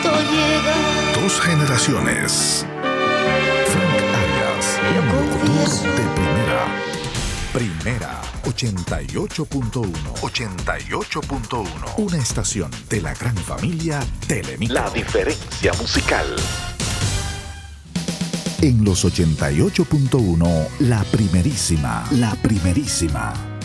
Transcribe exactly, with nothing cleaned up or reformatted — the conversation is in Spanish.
llega. Dos generaciones. Frank Arias, locutor de primera. Primera, ochenta y ocho punto uno. ochenta y ocho punto uno. Una estación de la gran familia Telemicro. La diferencia musical. En los ochenta y ocho punto uno, la primerísima. La primerísima.